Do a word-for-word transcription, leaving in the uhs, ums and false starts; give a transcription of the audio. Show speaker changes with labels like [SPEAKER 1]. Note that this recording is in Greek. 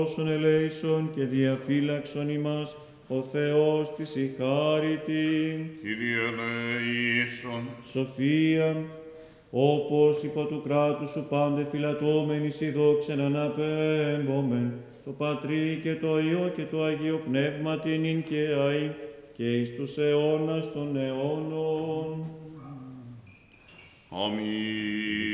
[SPEAKER 1] όσων ελέησον και διαφύλαξον ημάς, ο Θεός της η χάρητη.
[SPEAKER 2] Κύριε ελέησον.
[SPEAKER 1] Σοφία, όπως υπό του κράτου σου πάντε φυλατώμενοι σοι δόξεν αναπέμπομεν, το Πατρί και το Υιό και το Αγίο Πνεύματι νυν και αΐ και εις τους αιώνας των αιώνων.
[SPEAKER 2] Αμήν.